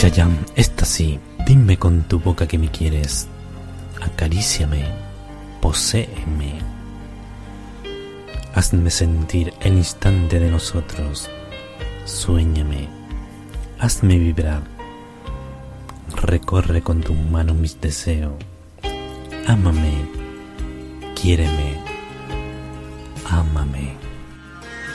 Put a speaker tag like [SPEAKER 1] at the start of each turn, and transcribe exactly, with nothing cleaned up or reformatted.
[SPEAKER 1] Chayanne, esta sí, dime con tu boca que me quieres, acaríciame, poséeme, hazme sentir el instante de nosotros, suéñame, hazme vibrar, recorre con tu mano mis deseos, ámame, quiéreme, ámame.